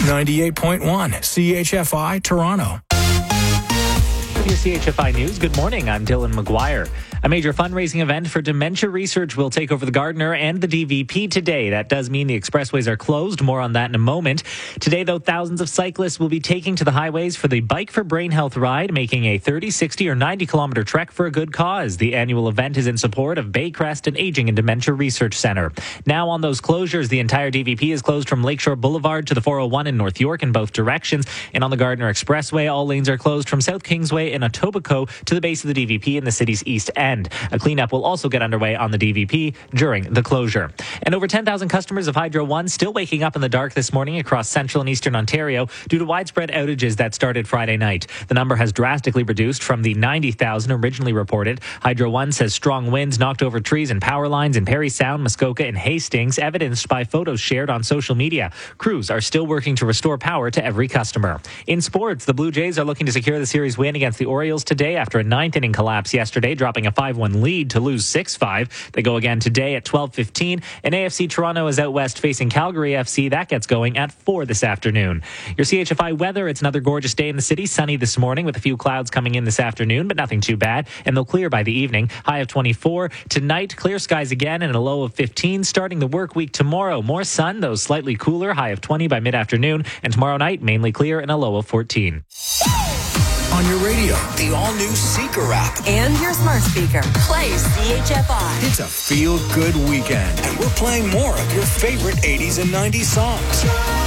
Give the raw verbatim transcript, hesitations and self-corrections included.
ninety-eight point one C H F I Toronto. With your C H F I News, good morning. I'm Dylan McGuire. A major fundraising event for dementia research will take over the Gardiner and the D V P today. That does mean the expressways are closed. More on that in a moment. Today, though, thousands of cyclists will be taking to the highways for the Bike for Brain Health ride, making a thirty, sixty, or ninety kilometer trek for a good cause. The annual event is in support of Baycrest and Aging and Dementia Research Centre. Now on those closures, the entire D V P is closed from Lakeshore Boulevard to the four oh one in North York in both directions. And on the Gardiner Expressway, all lanes are closed from South Kingsway in Etobicoke to the base of the D V P in the city's east end. A cleanup will also get underway on the D V P during the closure. And over ten thousand customers of Hydro One still waking up in the dark this morning across central and eastern Ontario due to widespread outages that started Friday night. The number has drastically reduced from the ninety thousand originally reported. Hydro One says strong winds knocked over trees and power lines in Parry Sound, Muskoka, and Hastings, evidenced by photos shared on social media. Crews are still working to restore power to every customer. In sports, the Blue Jays are looking to secure the series win against the Orioles today after a ninth inning collapse yesterday, dropping a five one lead to lose six five. They go again today at twelve fifteen. And A F C Toronto is out west facing Calgary F C. That gets going at four this afternoon. Your C H F I weather, it's another gorgeous day in the city. Sunny this morning with a few clouds coming in this afternoon, but nothing too bad. And they'll clear by the evening. High of twenty-four. Tonight, clear skies again and a low of fifteen. Starting the work week tomorrow, more sun, though slightly cooler. High of twenty by mid-afternoon. And tomorrow night, mainly clear and a low of fourteen. On your radio, the all-new Seeker app. And your smart speaker. Play C H F I. It's a feel-good weekend, and we're playing more of your favorite eighties and nineties songs.